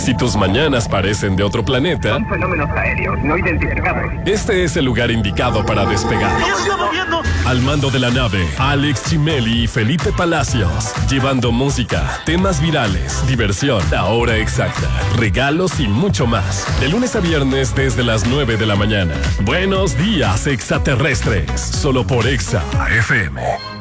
Si tus mañanas parecen de otro planeta, son fenómenos aéreos no identificados. Este es el lugar indicado para despegar. Al mando de la nave, Alex Chimeli y Felipe Palacios, llevando música, temas virales, diversión, la hora exacta, regalos y mucho más. De lunes a viernes desde las 9 de la mañana. Buenos días, extraterrestres. Solo por Exa FM.